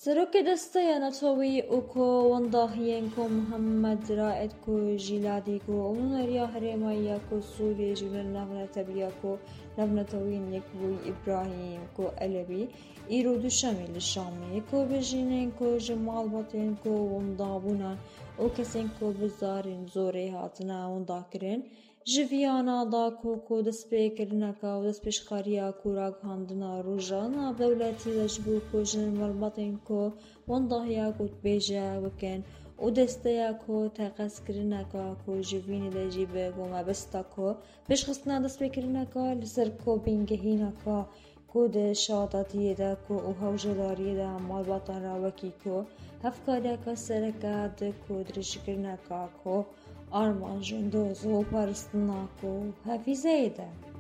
سروک دستیا نتوی اوکو ونداهین کو محمد رائد کو جیلادی کو اونریا هرمایا کو سوری جلن نفنا تبیا کو نفنا توین نکوی ابراهیم کو علوی ایرو دوشمی لشامی کو بجینن کو جمال باتن کو وندابونا او کسین کو بزارین زوری هاتنا ونداکرین جویانا دا کو دست پیکرنکا و دست پیشخاریا کو راگ هاندنا روزانا دولتی لجبو کو جن مربطن کو ونداهیا کو بیجا وکن و دستیا کو تقص کرنکا کو جوینی لجیبه کو ما بستا کو بشخصنا دست پیکرنکا لسر کو بینگهینکا کو ده شاداتیه دا کو او هوجلاریه دا مال باطن را وکی کو هفکاریا کا سرکا ده کو درشکرنکا کو آرمان جندوز و پرستنا کو حفیظه ده